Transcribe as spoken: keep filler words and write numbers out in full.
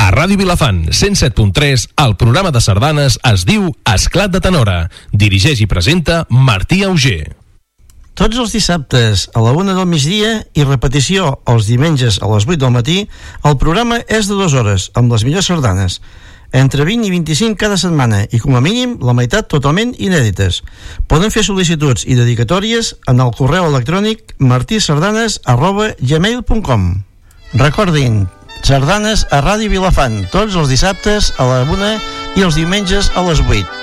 A Ràdio Vilafant, cent set punt tres, el programa de sardanes es diu Esclat de Tenora. Dirigeix i presenta Martí Auger. Tots els dissabtes a la una del migdia i repetició els diumenges a les vuit del matí, el programa és de dues hores, amb les millors sardanes. Entre vint i vint-i-cinc cada setmana i, com a mínim, la meitat totalment inèdites. Poden fer sol·licituds i dedicatòries en el correu electrònic martisardanes arroba gmail punt com. Recordin, sardanes a Ràdio Vilafant, tots els dissabtes a la una i els diumenges a les vuit.